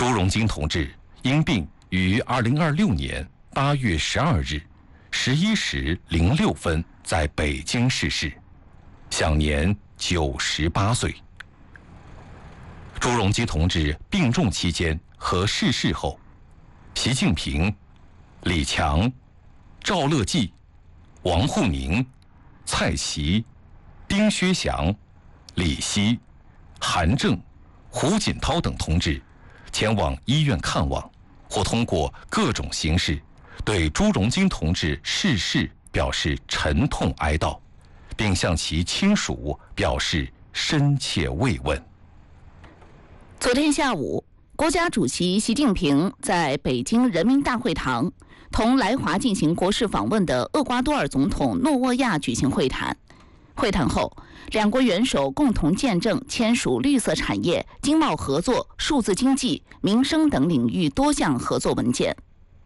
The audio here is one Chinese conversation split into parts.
朱荣金同志因病于2026年8月12日11时06分在北京逝世，享年98岁。朱荣基同志病重期间和逝世后，习近平、李强、赵乐际、王沪宁、蔡奇、丁薛祥、李希、韩正、胡锦涛等同志前往医院看望，或通过各种形式对朱荣金同志逝世表示沉痛哀悼，并向其亲属表示深切慰问。 昨天下午，国家主席习近平在北京人民大会堂同来华进行国事访问的厄瓜多尔总统诺沃亚举行会谈。会谈后，两国元首共同见证签署绿色产业、经贸合作、数字经济、民生等领域多项合作文件。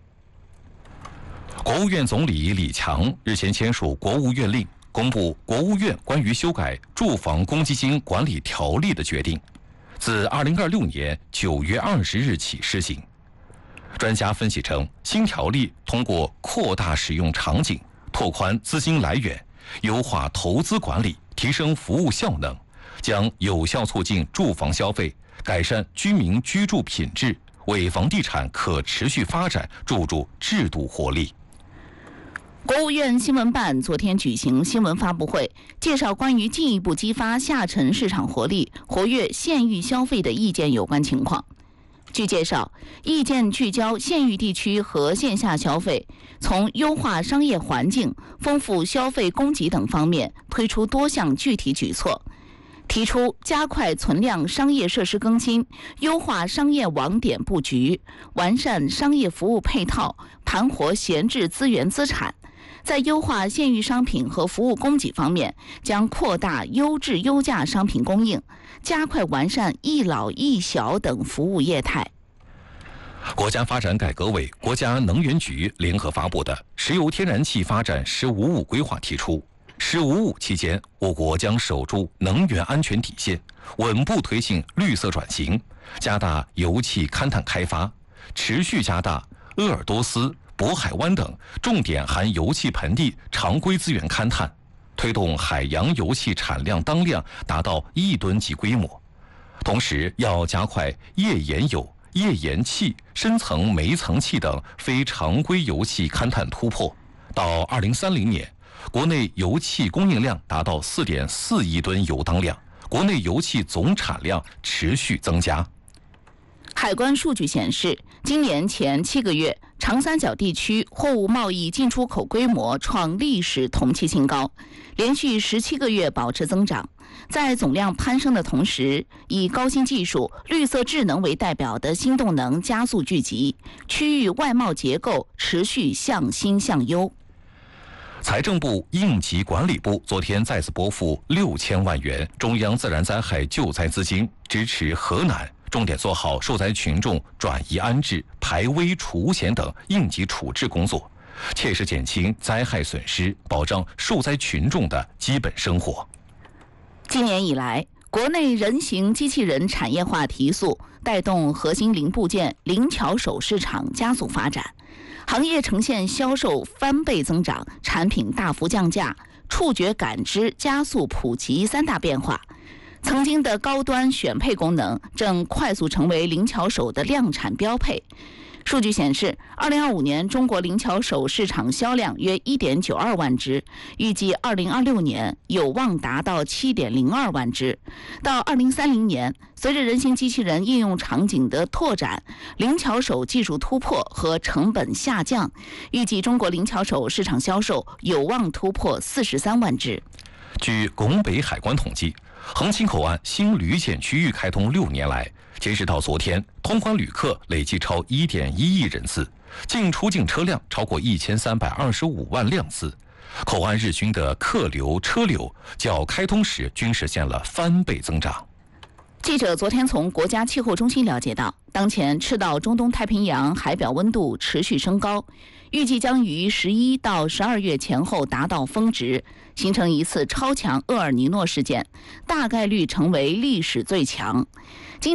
国务院总理李强日前签署国务院令，公布国务院关于修改住房公积金管理条例的决定，自2026年9月20日起施行。专家分析称，新条例通过扩大使用场景、拓宽资金来源、优化投资管理、提升服务效能，将有效促进住房消费，改善居民居住品质，为房地产可持续发展注入制度活力。 国务院新闻办昨天举行新闻发布会，介绍关于进一步激发下沉市场活力、活跃县域消费的意见有关情况。据介绍，意见聚焦县域地区和线下消费，从优化商业环境、丰富消费供给等方面推出多项具体举措，提出加快存量商业设施更新，优化商业网点布局，完善商业服务配套，盘活闲置资源资产。在优化县域商品和服务供给方面，将扩大优质优价商品供应，加快完善一老一小等服务业态。 国家发展改革委、国家能源局联合发布的《石油天然气发展“十五五”规划》提出，“十五五”期间，我国将守住能源安全底线，稳步推进绿色转型，加大油气勘探开发，持续加大鄂尔多斯、渤海湾等重点含油气盆地常规资源勘探，推动海洋油气产量当量达到1吨级规模。同时，要加快页岩油、页岩气、深层煤层气等非常规油气勘探突破，到2030年，国内油气供应量达到4.4亿吨油当量，国内油气总产量持续增加。 海关数据显示，今年前7个月，长三角地区货物贸易进出口规模创历史同期新高，连续17个月保持增长。在总量攀升的同时，以高新技术、绿色智能为代表的新动能加速聚集，区域外贸结构持续向新向优。 财政部、应急管理部昨天再次拨付6000万元中央自然灾害救灾资金，支持河南重点做好受灾群众转移安置、排危除险等应急处置工作，切实减轻灾害损失，保障受灾群众的基本生活。 今年以来，国内人形机器人产业化提速，带动核心零部件、灵巧手市场加速发展，行业呈现销售翻倍增长、产品大幅降价、触觉感知加速普及3大变化。曾经的高端选配功能正快速成为灵巧手的量产标配。数据显示，2025年中国灵巧手市场销量约1.92万只，预计2026年有望达到7.02万只。到2030年，随着人形机器人应用场景的拓展，灵巧手技术突破和成本下降，预计中国灵巧手市场销售有望突破43万只。 据拱北海关统计，横琴口岸新旅检区域开通6年来，截止到昨天，通关旅客累计超1.1亿人次，进出境车辆超过1325万辆次，口岸日均的客流、车流较开通时均实现了翻倍增长。 记者昨天从国家气候中心了解到，当前赤道中东太平洋海表温度持续升高，预计将于11到12月前后达到峰值，形成一次超强厄尔尼诺事件，大概率成为历史最强。